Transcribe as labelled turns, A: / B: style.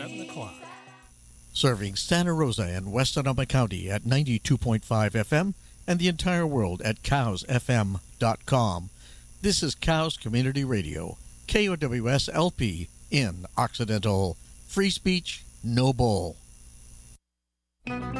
A: 7 o'clock.
B: Serving Santa Rosa and West Sonoma County at 92.5 FM and the entire world at cowsfm.com. This is Cows Community Radio, KOWS-LP in Occidental. Free speech, no bull.